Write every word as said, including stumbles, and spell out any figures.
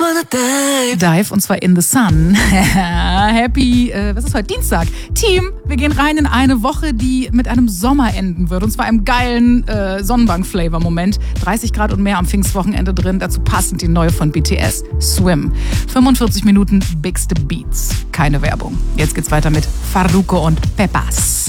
wanna dive. Dive, und zwar in the sun. Happy, äh, was ist heute? Dienstag. Team, wir gehen rein in eine Woche, die mit einem Sommer enden wird. Und zwar einem geilen äh, Sonnenbank-Flavor-Moment. dreißig Grad und mehr am Pfingstwochenende drin. Dazu passend die neue von B T S, Swim. fünfundvierzig Minuten Bigste Beats. Keine Werbung. Jetzt geht's weiter mit Farruko und Pepas.